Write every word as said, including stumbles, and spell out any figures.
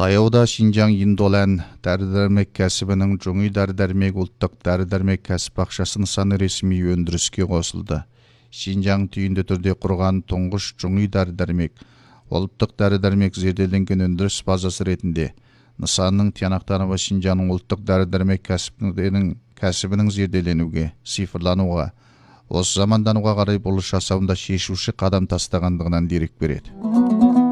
Таяуда Шинжаң Индолан дәрі-дәрмек кәсібінің жоңи дәрі-дәрмек ұлттық дәрі-дәрмек кәсіп ақшасы нысаны ресми өндіріске қосылды. Шинжаң түйінді түрде құрған тұңғыш жоңи дәрі-дәрмек ұлттық дәрі-дәрмек зерделенген өндіріс базасы ретінде нысанның тиянақтануы Шинжаңның ұлттық дәрі-дәрмек кәсібінің кәсібінің зерделенуге, цифрлануға, осы замандануға қарай бұрылыс жасауында шешуші қадам тастағандығынан дерек береді.